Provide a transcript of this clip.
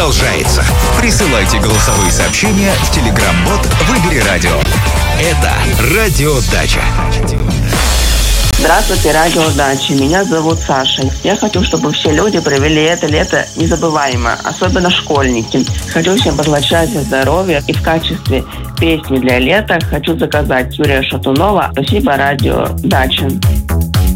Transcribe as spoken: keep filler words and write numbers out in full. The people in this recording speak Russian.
продолжается. Присылайте голосовые сообщения в Telegram-бот «Выбери радио». Это Радио Дача. Здравствуйте, Радио Дача. Меня зовут Саша. Я хочу, чтобы все люди провели это лето незабываемо, особенно школьники. Хочу всем пожелать счастья, здоровья. И в качестве песни для лета хочу заказать Юрия Шатунова. Спасибо, Радио Дача.